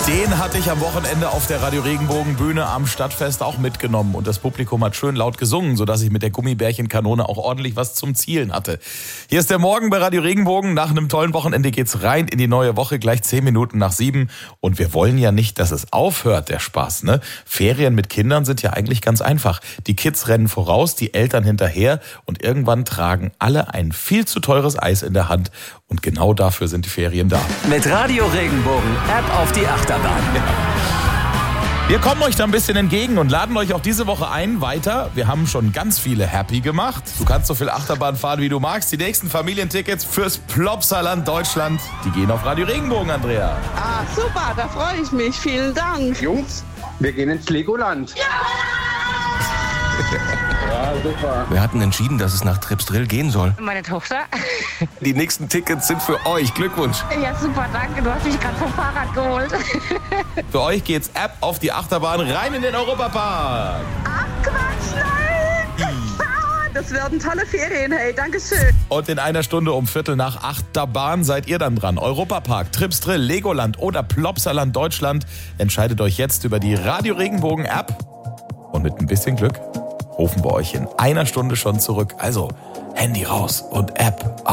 Den hatte ich am Wochenende auf der Radio Regenbogen Bühne am Stadtfest auch mitgenommen. Und das Publikum hat schön laut gesungen, sodass ich mit der Gummibärchenkanone auch ordentlich was zum Zielen hatte. Hier ist der Morgen bei Radio Regenbogen. Nach einem tollen Wochenende geht's rein in die neue Woche, gleich 10 Minuten nach 7. Und wir wollen ja nicht, dass es aufhört, der Spaß, ne? Ferien mit Kindern sind ja eigentlich ganz einfach. Die Kids rennen voraus, die Eltern hinterher und irgendwann tragen alle ein viel zu teures Eis in der Hand. Und genau dafür sind die Ferien da. Mit Radio Regenbogen, App auf die Achterbahn. Ja. Wir kommen euch da ein bisschen entgegen und laden euch auch diese Woche ein weiter. Wir haben schon ganz viele happy gemacht. Du kannst so viel Achterbahn fahren, wie du magst. Die nächsten Familientickets fürs Plopsaland Deutschland, die gehen auf Radio Regenbogen, Andrea. Ah, super, da freue ich mich. Vielen Dank. Jungs, wir gehen ins Legoland. Ja, super. Wir hatten entschieden, dass es nach Tripsdrill gehen soll. Meine Tochter. Die nächsten Tickets sind für euch. Glückwunsch. Ja, super, danke. Du hast mich gerade vom Fahrrad geholt. Für euch geht's ab auf die Achterbahn rein in den Europapark. Ach, Quatsch, nein. Das werden tolle Ferien, hey, Dankeschön. Und in einer Stunde um 7:45 der Bahn seid ihr dann dran. Europapark, Tripsdrill, Legoland oder Plopsaland Deutschland. Entscheidet euch jetzt über die Radio Regenbogen App. Und mit ein bisschen Glück rufen wir euch in einer Stunde schon zurück. Also, Handy raus und App auf.